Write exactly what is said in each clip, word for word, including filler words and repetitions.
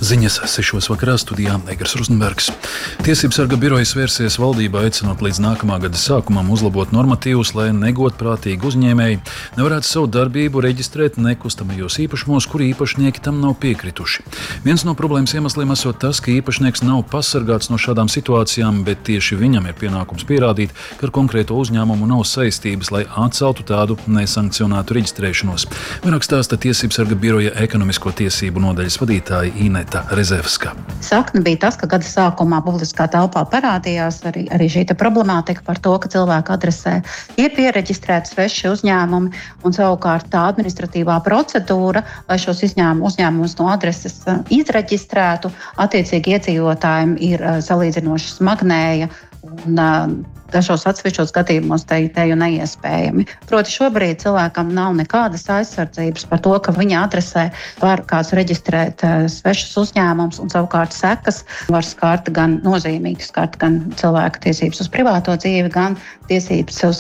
Ziņas sešos vakarā studijā Egars Rozenbergs. Tiesības sarga birojas vērsies valdībā, aicinot līdz nākamā gada sākumam uzlabot normatīvus, lai negodprātīgi uzņēmēji nevarētu savu darbību reģistrēt nekustamajos īpašumos, kur īpašnieki tam nav piekrituši. Viens no problēmas iemesliem esot tas, ka īpašnieks nav pasargāts no šādām situācijām, bet tieši viņam ir pienākums pierādīt, ka ar konkrēto uzņēmumu nav saistības, lai atceltu tādu nesankcionētu reģistrēšanos. Vairāk stāsta tiesības sarga biroja ekonomisko tiesību nodaļas vadītāja Ineta Rezevska. Sakne bija tas, ka gada sākumā publiskā telpā parādījās arī, arī šī problemātika par to, ka cilvēku adresē ir piereģistrēti sveši uzņēmumi, un savukārt tā administratīvā procedūra, lai šos uzņēmumus no adreses izreģistrētu, attiecīgi iedzīvotājiem ir salīdzinoši smagnēja un dažos atsevišķos gadījumos te ir neiespējami. Proti šobrīd cilvēkam nav nekādas aizsardzības par to, ka viņa adresē var kāds reģistrēt svešus uzņēmumus, un savukārt sekas var skart gan nozīmīgi skart gan cilvēku tiesības uz privāto dzīvi, gan tiesības uz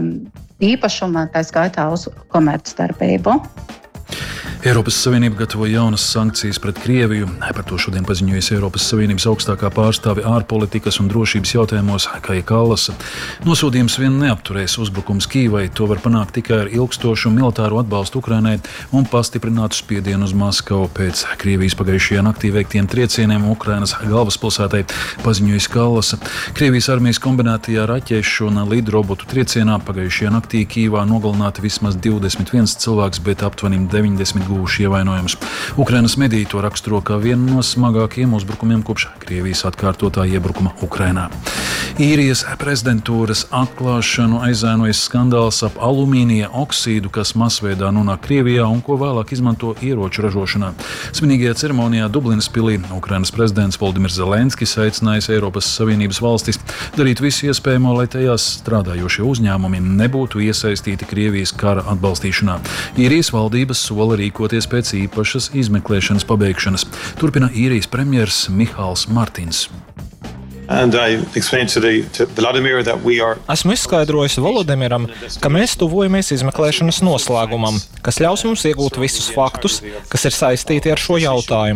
īpašumu, tā skaitā uz komercdarbību. Eiropas Savienība gatavo jaunas sankcijas pret Krieviju. Par to šodien paziņojusi Eiropas Savienības augstākā pārstāve ārpolitikas un drošības jautājumos Kaja Kallase. Nosodījums vien neapturēs uzbrukums Kīvai. To var panākt tikai ar ilgstošu militāru atbalstu Ukrainai un pastiprinātu spiedienu uz Maskavu pēc Krievijas pagājušajā naktī veiktiem triecieniem Ukrainas galvaspilsētai, paziņojusi Kallase. Krievijas armijas kombinētajā raķešu un lidrobotu triecienā pagājušajā naktī Kīvā nogalināti vismaz divdesmit viens cilvēks, bet aptuveni deviņdesmit guvuši ievainojums. Ukrainas mediji to raksturo kā vienu no smagākajiem uzbrukumiem kopš Krievijas atkārtotā iebrukuma Ukrainā. Īrijas prezidentūras atklāšanu aizēnojas skandāls ap alumīnija oksīdu, kas masveidā nonāk Krievijā un ko vēlāk izmanto ieroču ražošanā. Svinīgajā ceremonijā Dublinas pilī Ukrainas prezidents Voldimirs Zelenskis aicinājis Eiropas Savienības valstis darīt visu iespējamo, lai tajās strādājošie uzņēmumi nebūtu iesaistīti Krievijas kara atbalstīšanā. Īrijas valdības sola rīkoties pēc īpašas izmeklēšanas pabeigšanas. Turpina Īrijas premjers Mihāls Martins. Esmu izskaidrojis Volodimiram, ka mēs tuvojamies izmeklēšanas noslēgumam, kas ļaus mums iegūt visus faktus, kas ir saistīti ar šo jautājumu.